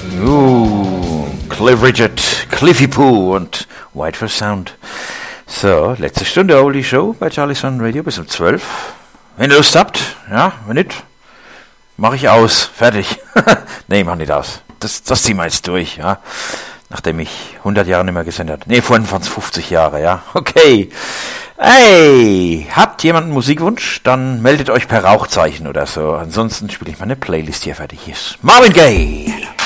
Cliff Richard, Cliffy Pooh und White for Sound. So, letzte Stunde Oldie Show bei Charlie's Fun Radio bis um 12. Wenn ihr Lust habt, ja, wenn nicht, mache ich aus. Fertig. Nee, mach nicht aus. Das ziehen wir jetzt durch, ja. Nachdem ich 100 Jahre nicht mehr gesendet habe. Nee, vorhin waren es 50 Jahre, ja. Okay. Hey, habt jemand einen Musikwunsch? Dann meldet euch per Rauchzeichen oder so. Ansonsten spiele ich meine Playlist hier fertig. Hier ist Marvin Gaye.